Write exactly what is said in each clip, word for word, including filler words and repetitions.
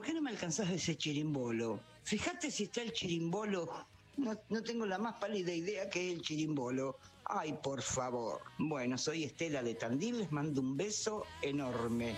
¿por qué no me alcanzás de ese chirimbolo? Fíjate si está el chirimbolo. No, no tengo la más pálida idea que es el chirimbolo. Ay, por favor. Bueno, soy Estela de Tandil, les mando un beso enorme.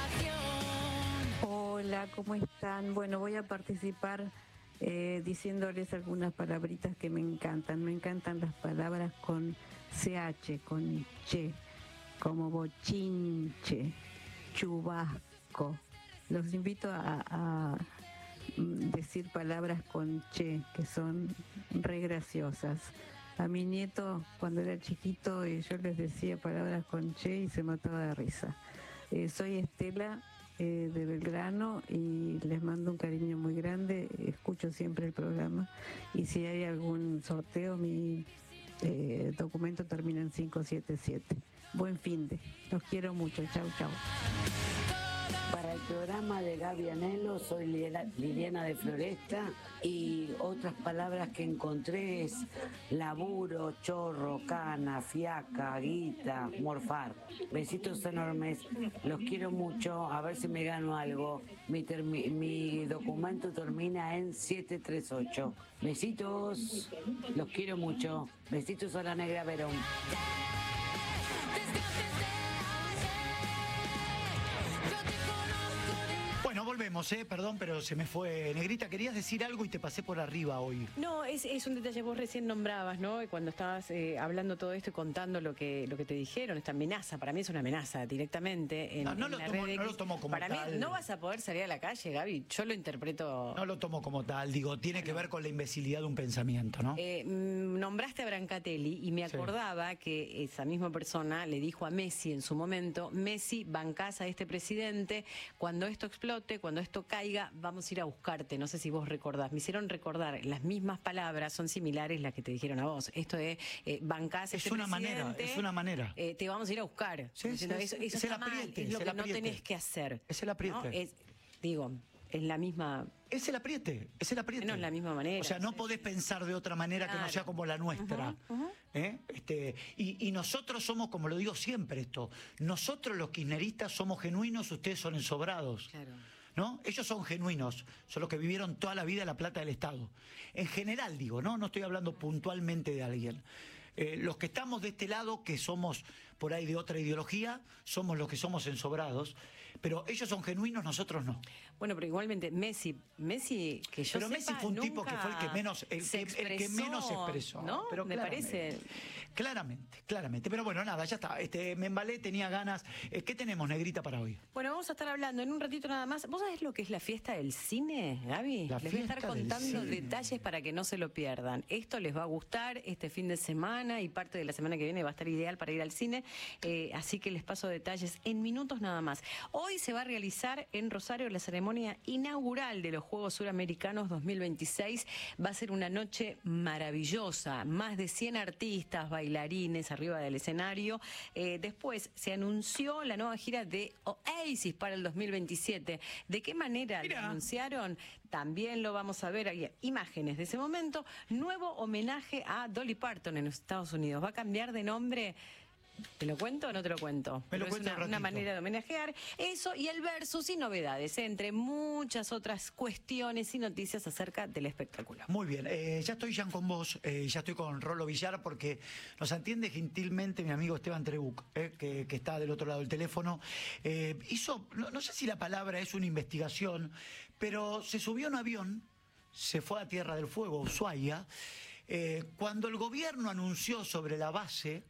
Hola, ¿cómo están? Bueno, voy a participar eh, diciéndoles algunas palabritas que me encantan. Me encantan las palabras con C H, con che, como bochinche, chubasco. Los invito a, a decir palabras con che, que son re graciosas. A mi nieto, cuando era chiquito, eh, yo les decía palabras con che y se mataba de risa. Eh, soy Estela eh, de Belgrano y les mando un cariño muy grande. Escucho siempre el programa y si hay algún sorteo, mi eh, documento termina en cinco siete siete. Buen fin de. Los quiero mucho. Chau, chau. Para el programa de Gaby Anhelo, soy Liliana de Floresta y otras palabras que encontré es laburo, chorro, cana, fiaca, guita, morfar. Besitos enormes, los quiero mucho, a ver si me gano algo. Mi, termi- mi documento termina en siete tres ocho. Besitos, los quiero mucho. Besitos a la Negra Verón. Bueno, volvemos, eh, perdón, pero se me fue. Negrita, querías decir algo y te pasé por arriba hoy. No, es, es un detalle, vos recién nombrabas, ¿no? Cuando estabas eh, hablando todo esto y contando lo que, lo que te dijeron, esta amenaza, para mí es una amenaza directamente. En, no, no, en lo la tomo, red no X. lo tomo como para tal. Para mí no vas a poder salir a la calle, Gaby, yo lo interpreto... No lo tomo como tal, digo, tiene que ver con la imbecilidad de un pensamiento, ¿no? Eh, nombraste a Brancatelli y me acordaba sí. que esa misma persona le dijo a Messi en su momento, Messi, bancás a este presidente, cuando esto explote, cuando esto caiga, vamos a ir a buscarte. No sé si vos recordás, me hicieron recordar, las mismas palabras son similares las que te dijeron a vos. Esto de eh, bancás a este una presidente, manera, es una manera. Eh, te vamos a ir a buscar. Sí, sí, eso eso es está el apriete, mal, es lo es que el no apriete. tenés que hacer. Es el apriete. ¿No? Es, digo, es la misma... Es el apriete, es el apriete. No es la misma manera. O sea, no sí, podés sí. pensar de otra manera claro. que no sea como la nuestra. Uh-huh, uh-huh. ¿Eh? Este, y, y nosotros somos, como lo digo siempre esto, nosotros los kirchneristas somos genuinos, ustedes son ensobrados. Claro. ¿No? Ellos son genuinos, son los que vivieron toda la vida la plata del Estado. En general digo, no, no estoy hablando puntualmente de alguien. Eh, los que estamos de este lado, que somos por ahí de otra ideología, somos los que somos ensobrados, pero ellos son genuinos, nosotros no. Bueno, pero igualmente Messi, Messi que yo Pero sepa, Messi fue un tipo que fue el que menos, el que, expresó, el que menos expresó, ¿no? Pero me parece. Claramente, claramente. Pero bueno, nada, ya está. Este, me embalé, tenía ganas. Eh, ¿Qué tenemos, Negrita, para hoy? Bueno, vamos a estar hablando en un ratito nada más. ¿Vos sabés lo que es la fiesta del cine, Gaby? La les voy a estar contando del detalles para que no se lo pierdan. Esto les va a gustar este fin de semana y parte de la semana que viene va a estar ideal para ir al cine. Eh, así que les paso detalles en minutos nada más. Hoy se va a realizar en Rosario la ceremonia inaugural de los Juegos Suramericanos dos mil veintiséis. Va a ser una noche maravillosa. Más de cien artistas, bailarines arriba del escenario. Eh, después se anunció la nueva gira de Oasis para el dos mil veintisiete. ¿De qué manera lo anunciaron? También lo vamos a ver. Hay imágenes de ese momento. Nuevo homenaje a Dolly Parton en los Estados Unidos. Va a cambiar de nombre. ¿Te lo cuento o no te lo cuento? Me lo es cuento una, una manera de homenajear eso y el versus y novedades, entre muchas otras cuestiones y noticias acerca del espectáculo. Muy bien, eh, ya estoy ya con vos, eh, ya estoy con Rolo Villar porque nos atiende gentilmente mi amigo Esteban Trebuch, eh, que, que está del otro lado del teléfono. Eh, hizo, no, no sé si la palabra es una investigación, pero se subió a un avión, se fue a Tierra del Fuego, Ushuaia, eh, cuando el gobierno anunció sobre la base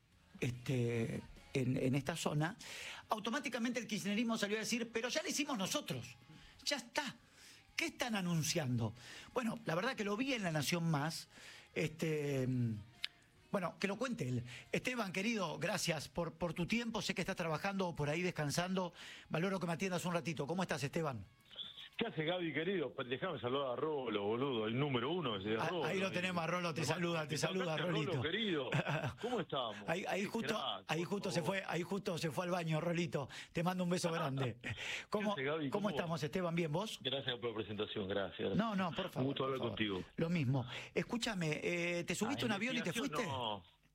Este, en, en esta zona, automáticamente el kirchnerismo salió a decir, pero ya lo hicimos nosotros, ya está. ¿Qué están anunciando? Bueno, la verdad que lo vi en La Nación Más. Este, bueno, que lo cuente él. Esteban, querido, gracias por, por tu tiempo. Sé que estás trabajando por ahí descansando. Valoro que me atiendas un ratito. ¿Cómo estás, Esteban? ¿Qué hace, Gaby, querido? Déjame saludar a Rolo, boludo, el número uno es de Rolo. Ahí lo tenemos a Rolo, te no, saluda, te saluda, Rolito. Rolo, querido, ¿cómo estamos? Ahí, ahí justo, crack, ahí justo se fue, ahí justo se fue al baño, Rolito. Te mando un beso grande. ¿Cómo, hace, Gaby, ¿cómo, ¿cómo estamos, Esteban? ¿Bien, vos? Gracias por la presentación, gracias. No, no, por favor. Un gusto hablar contigo. Lo mismo. Escúchame, eh, ¿te subiste a un avión y te fuiste? No.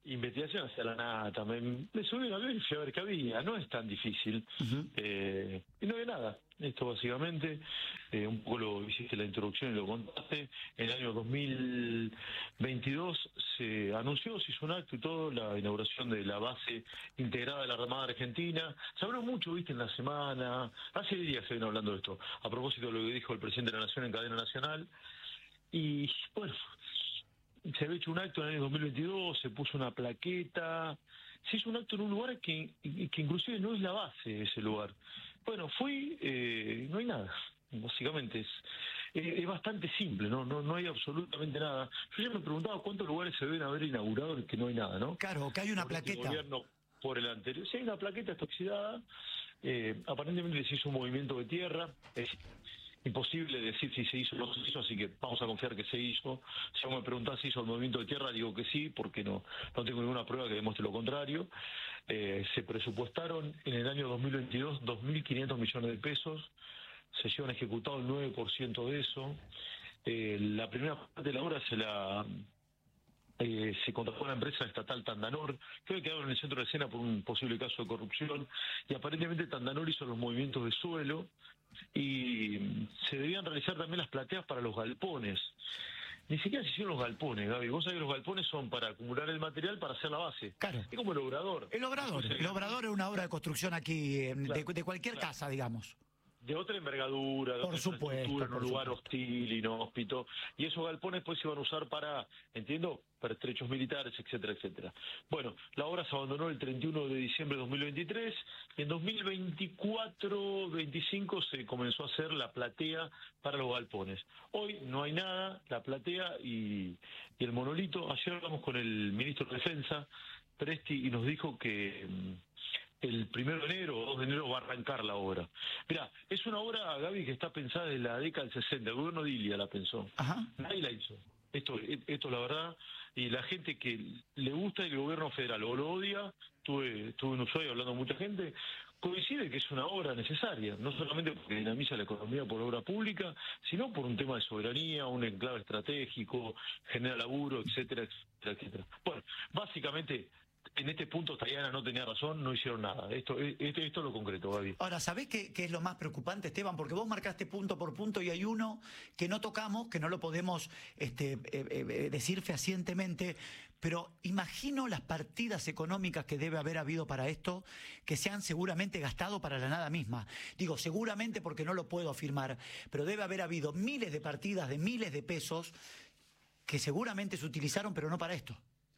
investigación hacia la nata, me, me subí a avión y fui a ver qué había, no es tan difícil, uh-huh. eh, y no había nada. Esto básicamente, eh, un poco lo hiciste la introducción y lo contaste, en el año dos mil veintidós se anunció, se hizo un acto y todo, la inauguración de la base integrada de la Armada Argentina. Se habló mucho, viste, en la semana, hace días se viene hablando de esto, a propósito de lo que dijo el presidente de la Nación en cadena nacional, y bueno, se había hecho un acto en el año dos mil veintidós, se puso una plaqueta, se hizo un acto en un lugar que, que inclusive no es la base de ese lugar. Bueno, fui, eh, no hay nada, básicamente es, es, es bastante simple, ¿no? No no hay absolutamente nada. Yo ya me preguntaba cuántos lugares se deben haber inaugurado en que no hay nada, ¿no? Claro, que hay una por plaqueta. Este gobierno, por el anterior, sí hay una plaqueta, está oxidada, eh, aparentemente se hizo un movimiento de tierra, es imposible decir si se hizo o no se hizo, así que vamos a confiar que se hizo. Si vos me preguntás si hizo el movimiento de tierra, digo que sí, porque no no tengo ninguna prueba que demuestre lo contrario. Eh, se presupuestaron en el año dos mil veintidós dos mil quinientos millones de pesos, se llevan ejecutado el nueve por ciento de eso. Eh, la primera parte de la obra se la... Eh, se contrató a la empresa estatal Tandanor, que había quedado en el centro de escena por un posible caso de corrupción, y aparentemente Tandanor hizo los movimientos de suelo, y se debían realizar también las plateas para los galpones. Ni siquiera se hicieron los galpones, Gaby. Vos sabés que los galpones son para acumular el material para hacer la base. Claro. Es como el obrador. El obrador. El obrador es una obra de construcción aquí, eh, claro, de, de cualquier claro. casa, digamos. De otra envergadura, de por otra supuesto, en un por lugar supuesto. hostil, inhóspito, y esos galpones pues se iban a usar para, entiendo, pertrechos militares, etcétera, etcétera. Bueno, la obra se abandonó el treinta y uno de diciembre de dos mil veintitrés, y en dos mil veinticuatro veinticinco se comenzó a hacer la platea para los galpones. Hoy no hay nada, la platea y, y el monolito. Ayer hablamos con el ministro de Defensa, Presti, y nos dijo que el primero de enero o dos de enero va a arrancar la obra. Mirá, es una obra, Gaby, que está pensada desde la década del sesenta. El gobierno de Ilia la pensó. Ajá. Nadie la hizo. Esto, esto la verdad, y la gente que le gusta el gobierno federal o lo odia, estuve, estuve en Ushuaia hablando con mucha gente, coincide que es una obra necesaria, no solamente porque dinamiza la economía por obra pública, sino por un tema de soberanía, un enclave estratégico, genera laburo, etcétera, etcétera, etcétera. Bueno, básicamente, en este punto Tayana no tenía razón, no hicieron nada. Esto, esto, esto es lo concreto, Gaby. Ahora, ¿sabés qué, qué es lo más preocupante, Esteban? Porque vos marcaste punto por punto y hay uno que no tocamos, que no lo podemos este, eh, eh, decir fehacientemente, pero imagino las partidas económicas que debe haber habido para esto, que se han seguramente gastado para la nada misma. Digo, seguramente porque no lo puedo afirmar, pero debe haber habido miles de partidas de miles de pesos que seguramente se utilizaron, pero no para esto.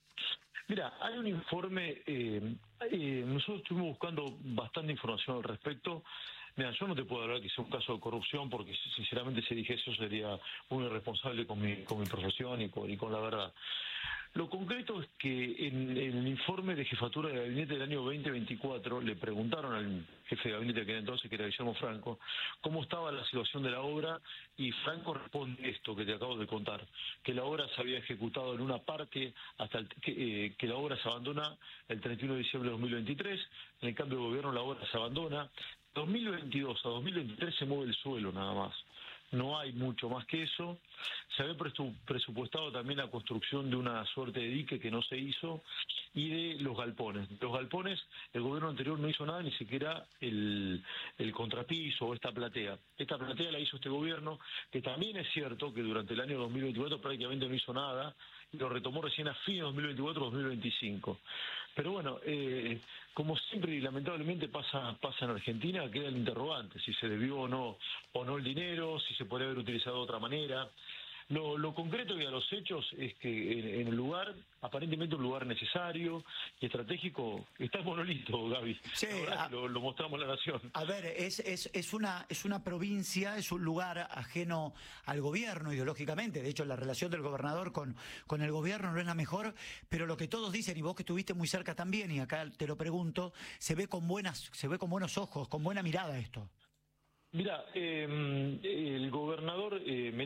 Mira, hay un informe, eh, eh, nosotros estuvimos buscando bastante información al respecto. Mira, yo no te puedo hablar que sea un caso de corrupción porque sinceramente si dije eso sería muy irresponsable con mi, con mi profesión y con, y con la verdad. Lo concreto es que en, en el informe de jefatura de gabinete del año veinte veinticuatro le preguntaron al jefe de gabinete de aquel entonces, que era Guillermo Franco, cómo estaba la situación de la obra, y Franco responde esto que te acabo de contar, que la obra se había ejecutado en una parte, hasta el, que, eh, que la obra se abandona el treinta y uno de diciembre de dos mil veintitrés, en el cambio de gobierno la obra se abandona, dos mil veintidós a dos mil veintitrés se mueve el suelo nada más. No hay mucho más que eso. Se había presupuestado también la construcción de una suerte de dique que no se hizo, y de los galpones. Los galpones, el gobierno anterior no hizo nada, ni siquiera el, el contrapiso o esta platea. Esta platea la hizo este gobierno, que también es cierto que durante el año dos mil veinticuatro prácticamente no hizo nada, y lo retomó recién a fines de dos mil veinticuatro dos mil veinticinco. Pero bueno, eh, como siempre y lamentablemente pasa pasa en Argentina, queda el interrogante, si se debió o no o no el dinero, si se podría haber utilizado de otra manera. Lo, lo concreto y a los hechos es que en, en el lugar, aparentemente un lugar necesario y estratégico, está el monolito, Gaby. Sí, a, a, lo, lo mostramos a la nación. A ver, es, es, es, una, es una provincia, es un lugar ajeno al gobierno ideológicamente. De hecho, la relación del gobernador con, con el gobierno no es la mejor, pero lo que todos dicen, y vos que estuviste muy cerca también, y acá te lo pregunto, se ve con buenas, se ve con buenos ojos, con buena mirada esto. Mira, eh, el gobernador eh, Menem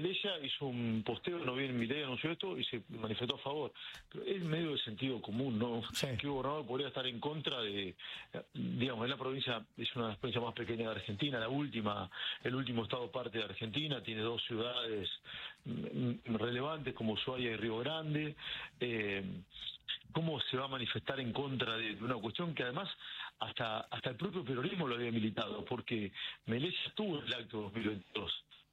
Melella hizo un posteo, no bien Milei anunció esto y se manifestó a favor. Pero es medio de sentido común, ¿no? Sí. Que el gobernador podría estar en contra de, digamos, en la provincia, es una de las provincias más pequeñas de Argentina, la última, el último estado parte de Argentina, tiene dos ciudades relevantes como Ushuaia y Río Grande. Eh, ¿Cómo se va a manifestar en contra de una cuestión que además hasta hasta el propio peronismo lo había militado? Porque Melella estuvo en el acto dos mil veintidós.